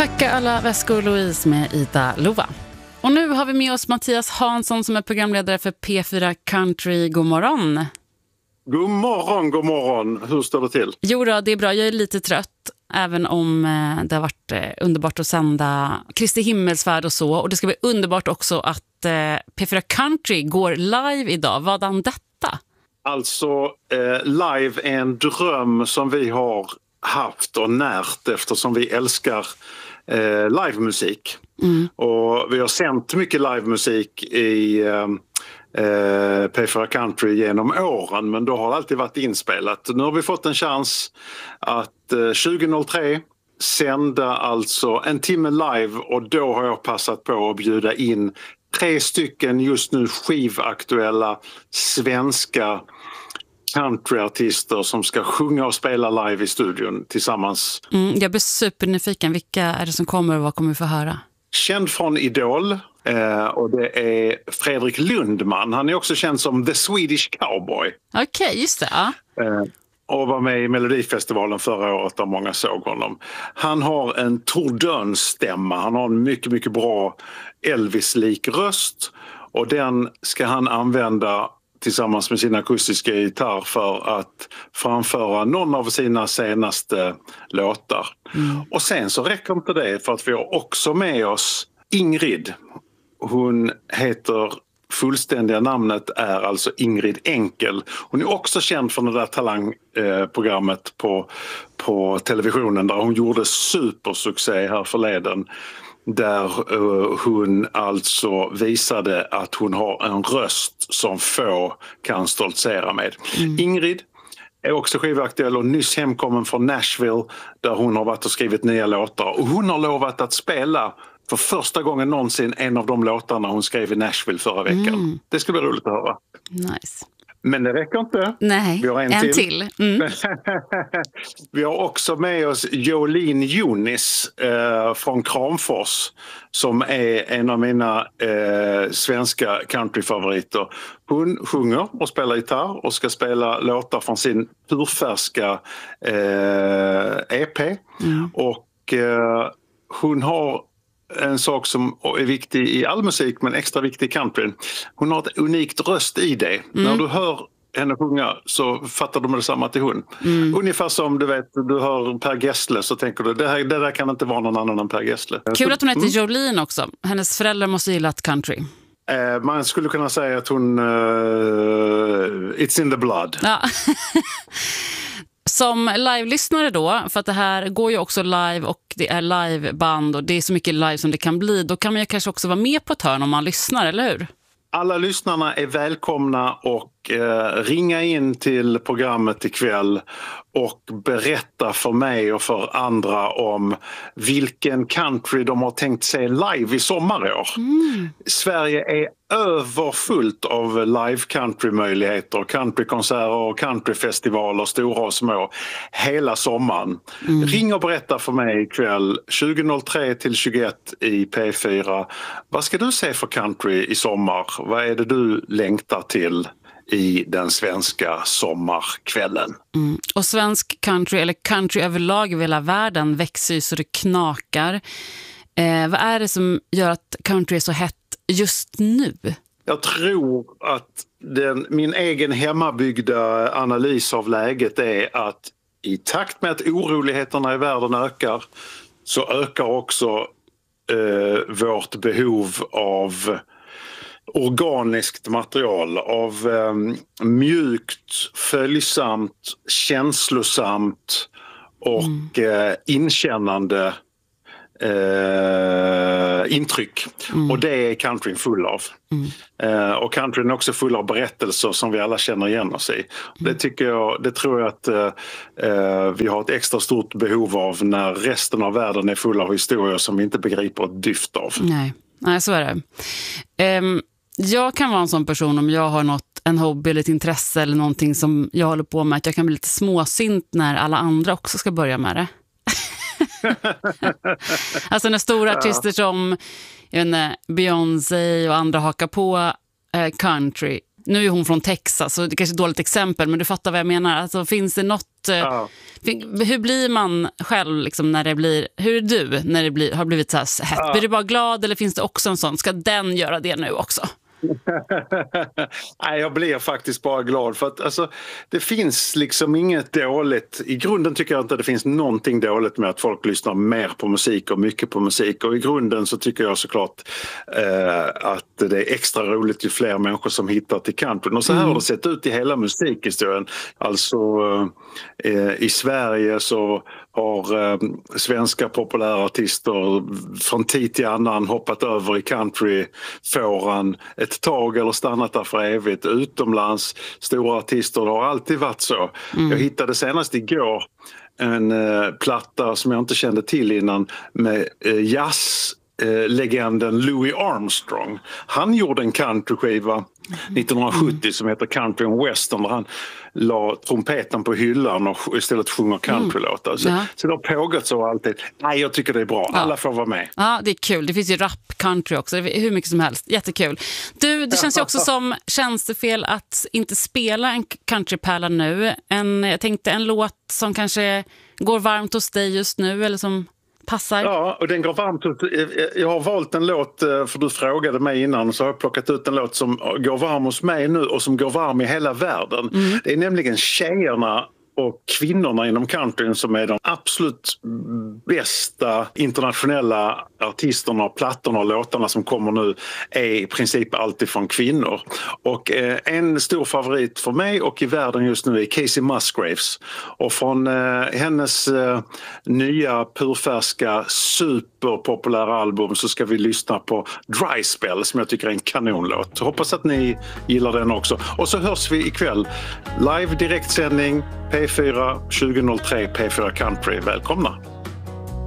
Packa alla väskor, Louise med Ida Lova. Och nu har vi med oss Mattias Hansson som är programledare för P4 Country. God morgon. God morgon, god morgon. Hur står det till? Jo då, det är bra. Jag är lite trött. Även om det har varit underbart att sända Kristi himmelsfärd och så. Och det ska bli underbart också att P4 Country går live idag. Vadan detta? Alltså, live är en dröm som vi har haft och närt eftersom vi älskar livemusik. Och vi har sänt mycket livemusik i P4 Country genom åren, men då har det alltid varit inspelat. Nu har vi fått en chans att 2003 sända alltså en timme live, och då har jag passat på att bjuda in 3 stycken just nu skivaktuella svenska countryartister som ska sjunga och spela live i studion tillsammans. Jag blir supernyfiken. Vilka är det som kommer och vad kommer vi få höra? Känd från Idol, och det är Fredrik Lundman. Han är också känd som The Swedish Cowboy. Okej, just det. Ja. Och var med i Melodifestivalen förra året där många såg honom. Han har en tordönstämma. Han har en mycket, mycket bra Elvis-lik röst. Och den ska han använda tillsammans med sin akustiska gitarr för att framföra någon av sina senaste låtar. Och sen så räcker inte det, för att vi har också med oss Ingrid. Hon heter, fullständiga namnet är alltså Ingrid Enkel. Hon är också känd från det där talangprogrammet på televisionen där hon gjorde supersuccé här förleden. Där hon alltså visade att hon har en röst som få kan stoltsera med. Ingrid är också skivaktuell och nyss hemkommen från Nashville där hon har varit och skrivit nya låtar. Och hon har lovat att spela för första gången någonsin en av de låtarna hon skrev i Nashville förra veckan. Det skulle bli roligt att höra. Nice. Men det räcker inte. Nej, vi har en till. Vi har också med oss Jolene Junis från Kramfors som är en av mina svenska countryfavoriter. Hon sjunger och spelar gitarr och ska spela låtar från sin purfärska EP. Och hon har en sak som är viktig i all musik men extra viktig i country. Hon har ett unikt röst i det. När du hör henne sjunga så fattar du med detsamma till hon. Ungefär som du hör Per Gessle så tänker du det där kan inte vara någon annan än Per Gessle. Kul att hon heter Jolene också. Hennes föräldrar måste gilla ett country. Man skulle kunna säga att hon it's in the blood. Ja. Som live-lyssnare då, för att det här går ju också live och det är liveband och det är så mycket live som det kan bli, då kan man ju kanske också vara med på ett hörn om man lyssnar, eller hur? Alla lyssnarna är välkomna och ringa in till programmet ikväll och berätta för mig och för andra om vilken country de har tänkt se live i sommar i år. Sverige är överfullt av live country-möjligheter, countrykonserter och countryfestivaler, stora och små, hela sommaren. Ring och berätta för mig ikväll 20.03 till 21 i P4. Vad ska du se för country i sommar? Vad är det du längtar till i den svenska sommarkvällen? Och svensk country, eller country överlag i hela världen, växer ju så det knakar. Vad är det som gör att country är så hett just nu? Jag tror att min egen hemmabyggda analys av läget är att i takt med att oroligheterna i världen ökar så ökar också vårt behov av organiskt material, av mjukt, följsamt, känslosamt och inkännande intryck. Och det är countryn full av. Och countryn är också full av berättelser som vi alla känner igen oss i. Det tror jag att vi har ett extra stort behov av när resten av världen är full av historier som vi inte begriper ett dyft av. Nej, så är det. Jag kan vara en sån person om jag har en hobby eller ett intresse eller någonting som jag håller på med, att jag kan bli lite småsint när alla andra också ska börja med det. Alltså när stora artister som Beyoncé och andra hakar på country, Nu är hon från Texas, så det är kanske är ett dåligt exempel, men du fattar vad jag menar. Alltså, finns det något... Hur blir man själv liksom, när det blir... Hur är du när det har blivit så här hett? Blir du bara glad eller finns det också en sån? Ska den göra det nu också? Nej, jag blir faktiskt bara glad för att alltså, det finns liksom inget dåligt. I grunden tycker jag inte att det finns någonting dåligt med att folk lyssnar mer på musik och mycket på musik, och i grunden så tycker jag såklart att det är extra roligt ju fler människor som hittar till country. Och så här har det sett ut i hela musikhistorien. Alltså i Sverige så har svenska populära artister från tid till annan hoppat över i countryfåran ett tag eller stannat där för evigt. Utomlands, stora artister, det har alltid varit så. Jag hittade senast igår en platta som jag inte kände till innan med jazzlegenden Louis Armstrong. Han gjorde en countryskiva 1970 som heter Country and Western, där han la trumpeten på hyllan och istället sjunger countrylåtar. Så det har pågått så alltid. Nej, jag tycker det är bra. Alla får vara med. Ja, det är kul. Det finns ju rap country också. Det är hur mycket som helst. Jättekul. Du, det känns ju också som tjänstefel att inte spela en countrypärla nu. Jag tänkte en låt som kanske går varmt hos dig just nu eller som passar. Ja, och den går varmt. Jag har valt en låt, för du frågade mig innan, så har jag plockat ut en låt som går varm hos mig nu och som går varm i hela världen. Det är nämligen tjejerna och kvinnorna inom countryn som är de absolut bästa internationella artisterna, plattorna och låtarna som kommer nu är i princip alltid från kvinnor. Och en stor favorit för mig och i världen just nu är Casey Musgraves. Och från hennes nya purfärska superpopulära album så ska vi lyssna på Dry Spell som jag tycker är en kanonlåt. Hoppas att ni gillar den också. Och så hörs vi ikväll. Live direktsändning P4 2003 P4 Country. Välkomna!